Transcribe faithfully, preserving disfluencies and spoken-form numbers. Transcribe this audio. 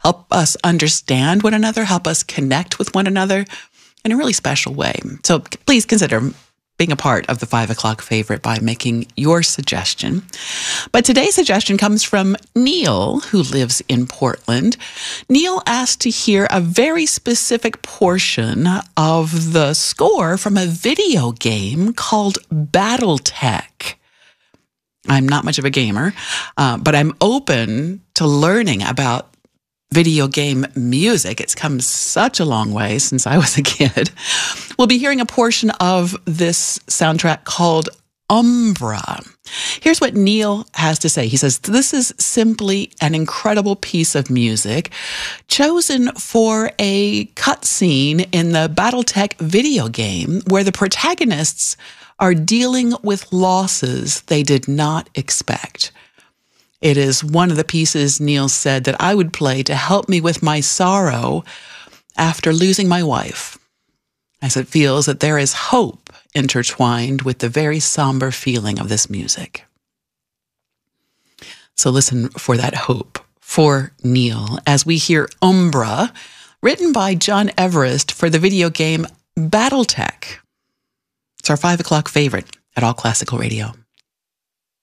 help us understand one another, help us connect with one another in a really special way. So please consider being a part of the five o'clock favorite by making your suggestion. But today's suggestion comes from Neil, who lives in Portland. Neil asked to hear a very specific portion of the score from a video game called BattleTech. I'm not much of a gamer, uh, but I'm open to learning about video game music. It's come such a long way since I was a kid. We'll be hearing a portion of this soundtrack called Umbra. Here's what Neil has to say. He says, this is simply an incredible piece of music chosen for a cutscene in the BattleTech video game where the protagonists are dealing with losses they did not expect. It is one of the pieces, Neil said, that I would play to help me with my sorrow after losing my wife, as it feels that there is hope intertwined with the very somber feeling of this music. So listen for that hope for Neil as we hear Umbra, written by John Everest for the video game BattleTech. It's our five o'clock favorite at All Classical Radio.